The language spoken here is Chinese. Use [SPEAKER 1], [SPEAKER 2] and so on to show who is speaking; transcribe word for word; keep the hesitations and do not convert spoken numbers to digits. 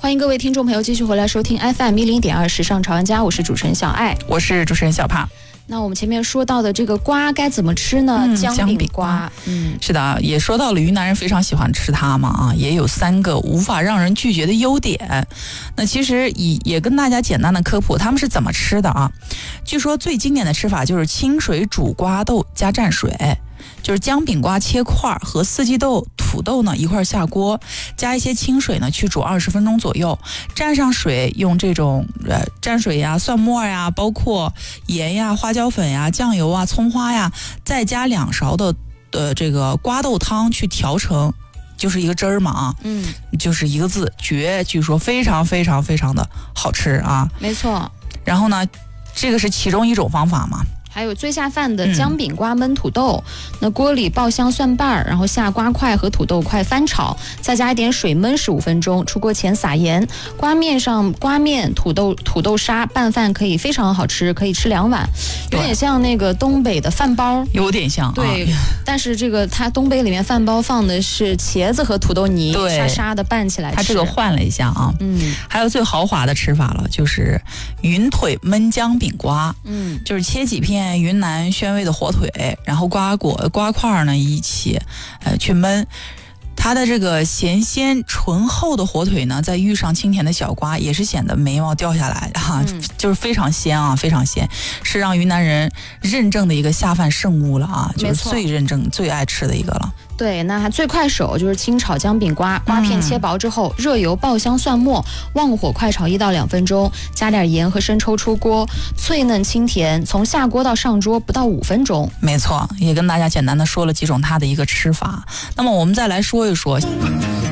[SPEAKER 1] 欢迎各位听众朋友继续回来收听 F M 一零点二时尚潮玩家，我是主持人小爱，
[SPEAKER 2] 我是主持人小胖。
[SPEAKER 1] 那我们前面说到的这个瓜该怎么吃呢？
[SPEAKER 2] 嗯、
[SPEAKER 1] 姜饼瓜，
[SPEAKER 2] 嗯，是的啊，也说到了云南人非常喜欢吃它嘛啊，也有三个无法让人拒绝的优点。那其实也也跟大家简单的科普，他们是怎么吃的啊？据说最经典的吃法就是清水煮瓜豆加蘸水。就是姜饼瓜切块和四季豆、土豆呢一块下锅，加一些清水呢去煮二十分钟左右，蘸上水，用这种呃蘸水呀、蒜末呀，包括盐呀、花椒粉呀、酱油啊、葱花呀，再加两勺的呃这个瓜豆汤去调成，就是一个汁儿嘛啊，
[SPEAKER 1] 嗯，
[SPEAKER 2] 就是一个字绝，据说非常非常非常的好吃啊，
[SPEAKER 1] 没错。
[SPEAKER 2] 然后呢，这个是其中一种方法嘛。
[SPEAKER 1] 还有最下饭的姜饼瓜焖土豆、嗯、那锅里爆香蒜瓣，然后下瓜块和土豆块翻炒，再加一点水焖十五分钟，出锅前撒盐，瓜面上瓜面土豆土豆沙拌饭，可以非常好吃，可以吃两碗，有点像那个东北的饭包，
[SPEAKER 2] 有点像、啊、
[SPEAKER 1] 对，但是这个它东北里面饭包放的是茄子和土豆泥，沙沙的拌起来吃，
[SPEAKER 2] 它这个换了一下啊。
[SPEAKER 1] 嗯，
[SPEAKER 2] 还有最豪华的吃法了，就是云腿焖姜饼瓜，
[SPEAKER 1] 嗯，
[SPEAKER 2] 就是切几片云南宣味的火腿，然后瓜果瓜块呢一起呃去焖，它的这个咸鲜醇厚的火腿呢，再遇上清甜的小瓜，也是显得眉毛掉下来啊、嗯，就是非常鲜啊，非常鲜，是让云南人认证的一个下饭圣物了啊，就是最认证最爱吃的一个了。
[SPEAKER 1] 对，那它最快手就是清炒姜饼瓜，瓜片切薄之后，热油爆香蒜末，旺火快炒一到两分钟，加点盐和生抽出锅，脆嫩清甜，从下锅到上桌不到五分钟。
[SPEAKER 2] 没错，也跟大家简单的说了几种它的一个吃法。那么我们再来说一说。